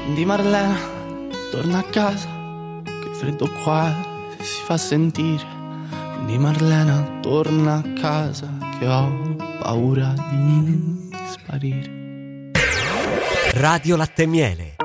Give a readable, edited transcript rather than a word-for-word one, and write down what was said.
Quindi Marlena, torna a casa, che il freddo qua si fa sentire. Quindi Marlena, torna a casa, che ho paura di sparire. Radio Latte e Miele,